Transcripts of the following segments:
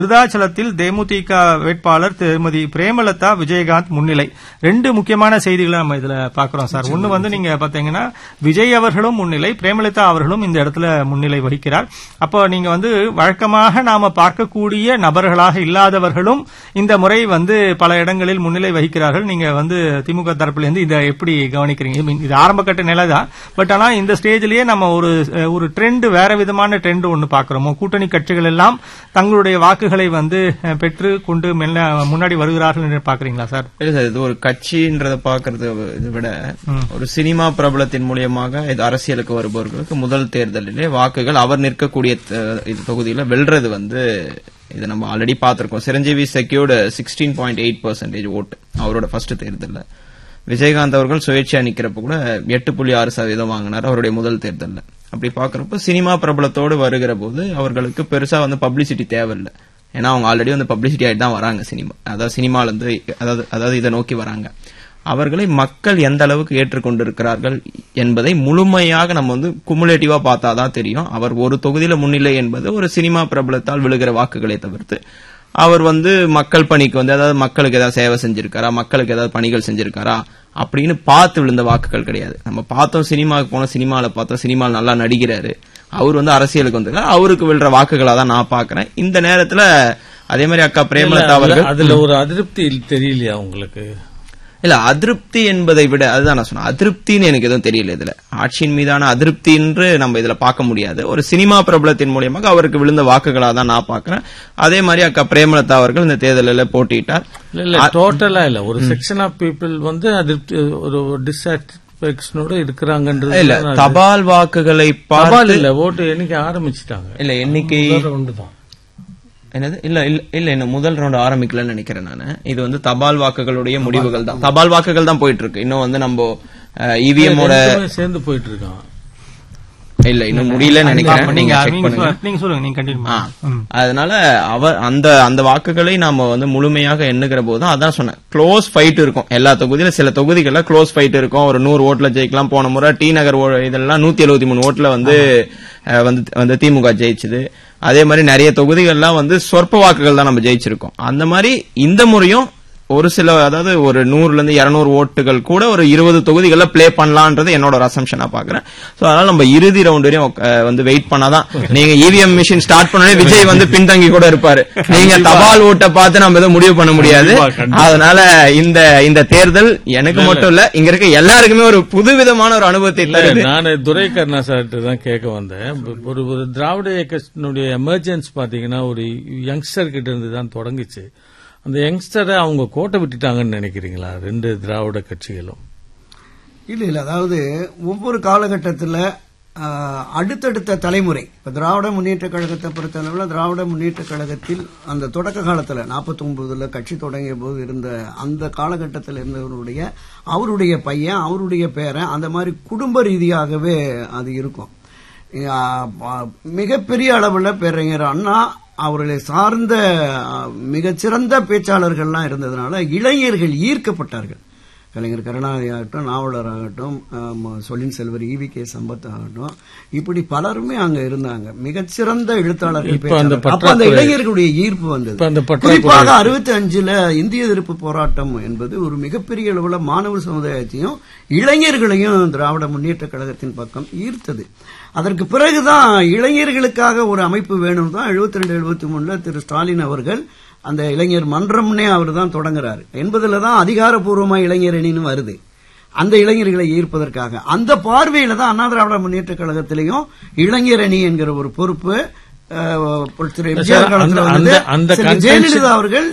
விருதாச்சலத்தில் தேமுதிக வேட்பாளர் திருமதி பிரேமலதா விஜயகாந்த் முன்னிலை. 2 முக்கியமான செய்திகளை நம்ம இதுல பாக்குறோம் சார். ஒன்னு நீங்க பாத்தீங்கன்னா விஜய் அவர்களும் முன்னிலை, பிரேமலதா அவர்களும் இந்த இடத்துல முன்னிலை வகிக்கிறார். அப்போ நீங்க வழக்கமாக நாம பார்க்கக்கூடிய நபர்களாக இல்லாதவர்களும் இந்த முறை பல இடங்களில் முன்னிலை வகிக்கிறார்கள். நீங்க திமுக தரப்பிலிருந்து இதை எப்படி கவனிக்கிறீங்க? இது ஆரம்ப கட்ட நிலை தான், பட் ஆனா இந்த ஸ்டேஜ்லயே நம்ம ஒரு ட்ரெண்ட், வேற விதமான ட்ரெண்ட் ஒன்னு பாக்குறோம். கூட்டணி கட்சிகள் எல்லாம் தங்களுடைய வாக்குகளை பெற்று கொண்டு முன்னாடி வருகிறார்கள் என்று பாக்குறீங்களா சார்? இல்ல சார், இது ஒரு கட்சின்றத பாக்குறத விட ஒரு சினிமா பிரபலத்தின் மூலியமாக இது அரசியலுக்கு வருபவர்களுக்கு முதல் தேர்தலிலே வாக்குகள் அவர் நிற்கக்கூடிய தொகுதியில வெல்றது இது நம்ம ஆல்ரெடி பாத்திருக்கோம். சிரஞ்சீவி செக்யூர்டு 16.8% ஓட்டு அவரோட ஃபர்ஸ்ட் தேர்தல்ல. விஜயகாந்த் அவர்கள் சுயேட்சையா நிக்கிறப்ப கூட 8.6% வாங்கினார் அவருடைய முதல் தேர்தல்ல. அப்படி பாக்குறப்ப சினிமா பிரபலத்தோடு வருகிற போது அவர்களுக்கு பெருசா பப்ளிசிட்டி தேவையில்லை. ஏன்னா அவங்க ஆல்ரெடி பப்ளிசிட்டி ஆயிட்டு தான் வராங்க. சினிமால இருந்து அதாவது இதை நோக்கி வராங்க. அவர்களை மக்கள் எந்த அளவுக்கு ஏற்றுக்கொண்டிருக்கிறார்கள் என்பதை முழுமையாக நம்ம குமுலேட்டிவா பார்த்தாதான் தெரியும். அவர் ஒரு தொகுதியில முன்னிலை என்பது ஒரு சினிமா பிரபலத்தால் விழுகிற வாக்குகளை தவிர்த்து அவர் மக்கள் பணிக்கு அதாவது மக்களுக்கு ஏதாவது சேவை செஞ்சிருக்காரா, மக்களுக்கு ஏதாவது பணிகள் செஞ்சிருக்காரா அப்படின்னு பார்த்து விழுந்த வாக்குகள் கிடையாது. நம்ம பார்த்தோம், சினிமாவுக்கு போன சினிமால பார்த்தோம், சினிமாவில் நல்லா நடிக்கிறாரு, அவர் அரசியலுக்கு வந்திருக்காரு, அவருக்கு விழுற வாக்குகளா தான் நான் பாக்குறேன். இந்த நேரத்துல அதே மாதிரி அக்கா பிரேமலதா அவர்கள் அதுல ஒரு அதிருப்தி தெரியலையா உங்களுக்கு? இல்ல, அதிருப்தி என்பதை விட அதுதான் நான் சொன்னேன், அதிருப்தின்னு எனக்கு எதுவும் தெரியல. இதுல ஆட்சியின் மீதான அதிருப்தி என்று நம்ம இதுல பார்க்க முடியாது. ஒரு சினிமா பிரபலத்தின் மூலியமாக அவருக்கு விழுந்த வாக்குகளா தான் நான் பாக்குறேன். அதே மாதிரி அக்கா பிரேமலதா அவர்கள் இந்த தேர்தலில் போட்டியிட்டார். இல்ல டோட்டலா இல்ல, ஒரு செக்ஷன் ஆஃப் பீப்புள் அதிருப்தி, ஒரு டிசாட்டிஸ்பேக்ஷனோட இருக்கிறாங்கன்றது இல்ல. தபால் வாக்குகளை தபால் இல்ல, ஓட்டு எண்ணிக்கை ஆரம்பிச்சுட்டாங்க. இல்ல, எண்ணிக்கை ஒன்றுதான். என்னது? இல்ல இன்னும் முதல் ரவுண்ட் ஆரம்பிக்கலன்னு நினைக்கிறேன் நானு. இது தபால் வாக்குகளுடைய முடிவுகள் தான், தபால் வாக்குகள் தான் போயிட்டு இருக்கு. இன்னும் நம்ம இவிஎம் சேர்ந்து போயிட்டு இருக்கோம். இல்ல, இன்னும் முடியல நினைக்கிறேன். அதனால அந்த வாக்குகளை நாம முழுமையாக எண்ணுகிற போது அதான் சொன்னேன், க்ளோஸ் ஃபைட் இருக்கும் எல்லா தொகுதியில. சில தொகுதிகள்ல க்ளோஸ் ஃபைட் இருக்கும், ஒரு 100 ஓட்டுல ஜெயிக்கலாம். போன முறை டி நகர் இதெல்லாம் 173 ஓட்டுல திமுக ஜெயிச்சது. அதே மாதிரி நிறைய தொகுதிகள்லாம் சொற்ப வாக்குகள் தான் நம்ம ஜெயிச்சிருக்கோம். அந்த மாதிரி இந்த முறையும் ஒரு சில, அதாவது ஒரு 100-200 ஓட்டுகள் கூட ஒரு 20 தொகுதிகள்ல பிளே பண்ணலான்றது என்னோட ஒரு அசம்ஷனா பாக்குறேன். சோ அதனால நம்ம இறுதி ரவுண்ட் வரையும் வெயிட் பண்ணாதான். நீங்க இவிஎம் மிஷின் ஸ்டார்ட் பண்ணே விஜய் பின்தங்கி கூட இருப்பாரு. நீங்க தபால் ஓட்டை பார்த்து நம்ம எதுவும் முடிவு பண்ண முடியாது. அதனால இந்த தேர்தல் எனக்கு மட்டும் இல்ல, இங்க இருக்க எல்லாருக்குமே ஒரு புதுவிதமான ஒரு அனுபவத்தை தருது. நான் துரை கருணா சார்ட்டு தான் கேட்க வந்தேன். ஒரு திராவிட இயக்கத்தினுடைய எமர்ஜென்ஸ் பாத்தீங்கன்னா ஒரு யங்ஸ்டர் கிட்ட இருந்து தான் தொடங்குச்சு. அந்த யங்ஸ்டரை அவங்க கோட்டை விட்டுட்டாங்கன்னு நினைக்கிறீங்களா 2 திராவிட கட்சிகளும்? இல்ல, அதாவது ஒவ்வொரு காலகட்டத்தில் அடுத்தடுத்த தலைமுறை, இப்ப திராவிட முன்னேற்ற கழகத்தை பொறுத்தளவில் திராவிட முன்னேற்ற கழகத்தில் அந்த தொடக்க காலத்தில் 49 கட்சி தொடங்கிய போது இருந்த அந்த காலகட்டத்தில் இருந்தவருடைய அவருடைய பையன், அவருடைய பேரன், அந்த மாதிரி குடும்ப ரீதியாகவே அது இருக்கும். மிகப்பெரிய அளவில் பேரறிஞர் அண்ணா அவர்களை சார்ந்த மிகச்சிறந்த பேச்சாளர்கள்லாம் இருந்ததுனால இளைஞர்கள் ஈர்க்கப்பட்டார்கள். கலைஞர் கருணாநிதி ஆகட்டும், நாவலர் ஆகட்டும், சொல்லின் செல்வர் ஈவி.கே. சம்பத் ஆகட்டும், இப்படி பலருமே அங்க இருந்தாங்க, மிகச்சிறந்த எழுத்தாளர்கள். அப்ப அந்த இளைஞர்களுடைய ஈர்ப்பு வந்தது. குறிப்பாக 65 இந்திய எதிர்ப்பு போராட்டம் என்பது ஒரு மிகப்பெரிய அளவுல மாணவர் சமுதாயத்தையும் இளைஞர்களையும் திராவிட முன்னேற்ற கழகத்தின் பக்கம் ஈர்த்தது. அதற்கு பிறகுதான் இளைஞர்களுக்காக ஒரு அமைப்பு வேணும் தான் 72-73 திரு ஸ்டாலின் அவர்கள் அந்த இளைஞர் மன்றம்னே அவர் தான் தொடங்குறாரு. 80 தான் அதிகாரப்பூர்வமா இளைஞர் அணின்னு வருது. அந்த இளைஞர்களை ஈர்ப்பதற்காக அந்த பார்வையில தான் அண்ணா திராவிட முன்னேற்ற கழகத்திலையும் இளைஞர் அணி என்கிற ஒரு பொறுப்பு ஜெயலலிதா அவர்கள்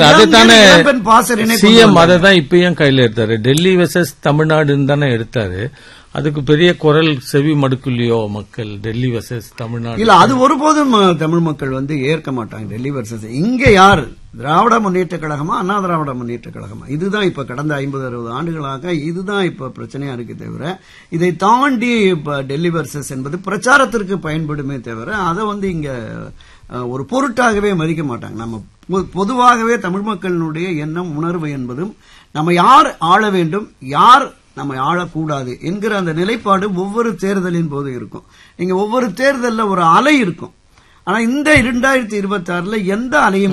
சிஎம் அதை தான் இப்பயும் கையில எடுத்தாரு. டெல்லி வெர்சஸ் தமிழ்நாடுன்னு தானே எடுத்தாரு. அதுக்கு பெரிய குரல் செவி மடுக்கலையோ மக்கள்? டெல்லி வெர்சஸ் தமிழ்நாடு இல்ல, அது ஒருபோதும் தமிழ் மக்கள் ஏற்க மாட்டாங்க. டெல்லி வெர்சஸ் இங்க யார், திராவிட முன்னேற்ற கழகமா அண்ணா திராவிட முன்னேற்ற கழகமா? இதுதான் இப்ப கடந்த 50-60 ஆண்டுகளாக இதுதான் இப்ப பிரச்சனையா இருக்கு தவிர, இதை தாண்டி இப்ப டெல்லி வெர்சஸ் என்பது பிரச்சாரத்திற்கு பயன்படுமே தவிர அதை இங்க ஒரு பொருட்டாகவே மதிக்க மாட்டாங்க. நம்ம பொதுவாகவே தமிழ் மக்களினுடைய எண்ணம், உணர்வு என்பதும் நம்ம யார் ஆள வேண்டும், யார் நம்ம ஆளக்கூடாது என்கிற அந்த நிலைப்பாடு ஒவ்வொரு தேர்தலின் போது இருக்கும். நீங்க ஒவ்வொரு தேர்தலில் ஒரு அலை இருக்கும். ஆனா இந்த 2026 எந்த அலையும்